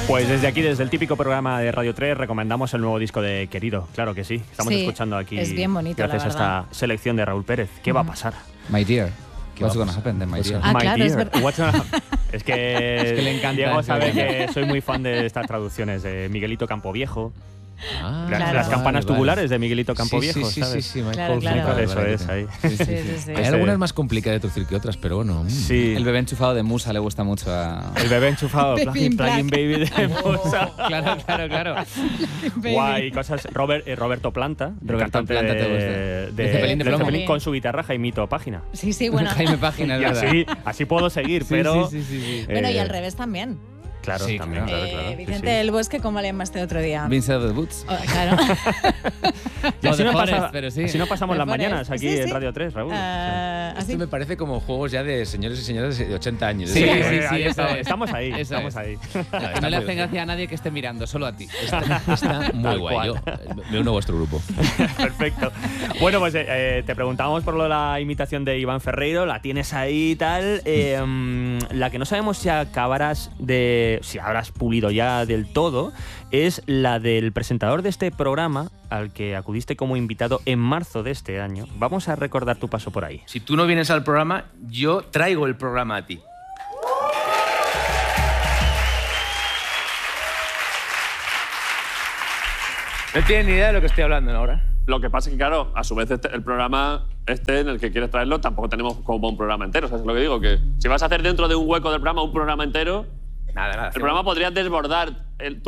Pues desde aquí, desde el típico programa de Radio 3, recomendamos el nuevo disco de Querido. Claro que sí. Estamos escuchando aquí. Es bien bonito, gracias a esta selección de Raúl Pérez. ¿Qué va a pasar? My Dear. What's gonna happen then, my dear? Ah, My claro, dear. es verdad. What's gonna happen? Es que le encanta Diego ese sabe tema. que soy muy fan de estas traducciones de Miguelito Campoviejo. Claro. Las campanas tubulares de Miguelito Campoviejo, sí, ¿sabes? Sí, Claro, claro. Eso es, ahí. Sí. Hay algunas más complicadas de traducir que otras, pero bueno. Sí. El bebé enchufado de Musa le gusta mucho a... El bebé enchufado, Baby in Plugin Black. Baby de Musa. Claro. Guay, cosas. Roberto Planta, el Roberto cantante Planta te gusta. de Zeppelin de Led plomo. Zeppelin, con su guitarra Jaimito Página. Sí, bueno. Jaime Página, es Y verdad. así puedo seguir, Sí, pero... sí. Bueno, y al revés también. Claro, Sí, también, claro. claro. Vicente Sí. del Bosque, ¿cómo le llamaste otro día? Vincent of the Boots. Oh, claro. Y así, O de no Forest, pasa- pero sí. así no pasamos De las Forest. mañanas aquí Sí, en sí. Radio 3, Raúl. Así. Esto me parece como juegos ya de señores y señoras de 80 años. Sí, ahí eso estamos, es. estamos ahí, Eso estamos es. ahí. Que no le hace gracia a nadie que esté mirando, solo a ti. Está muy Tal guay. cual. Yo me uno a vuestro grupo. Perfecto. Bueno, pues te preguntábamos por lo de la imitación de Iván Ferreiro, la tienes ahí y tal. La que no sabemos si si habrás pulido ya del todo, es la del presentador de este programa al que acudiste como invitado en marzo de este año. Vamos a recordar tu paso por ahí. Si tú no vienes al programa, yo traigo el programa a ti. No tienes ni idea de lo que estoy hablando ahora. Lo que pasa es que, claro, a su vez el programa en el que quieres traerlo tampoco tenemos como un programa entero. ¿Sabes lo que digo? Que si vas a hacer dentro de un hueco del programa un programa entero, Nada. el programa podría desbordar